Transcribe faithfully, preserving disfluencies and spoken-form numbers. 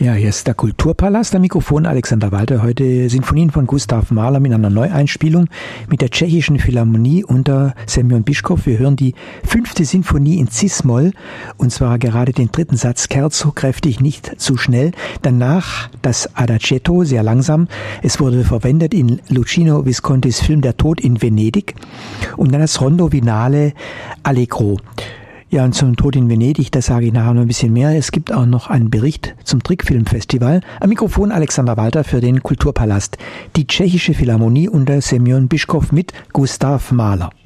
Ja, hier ist der Kulturpalast, am Mikrofon Alexander Walter. Heute Sinfonien von Gustav Mahler mit einer Neueinspielung mit der Tschechischen Philharmonie unter Semjon Bischkow. Wir hören die fünfte Sinfonie in Cis-Moll, und zwar gerade den dritten Satz, Scherzo, kräftig, nicht zu schnell. Danach das Adagietto, sehr langsam. Es wurde verwendet in Luchino Viscontis Film Der Tod in Venedig. Und dann das Rondo Finale Allegro. Ja, und zum Tod in Venedig, da sage ich nachher noch ein bisschen mehr. Es gibt auch noch einen Bericht zum Trickfilmfestival. Am Mikrofon Alexander Walter für den Kulturpalast. Die Tschechische Philharmonie unter Semjon Bischkow mit Gustav Mahler.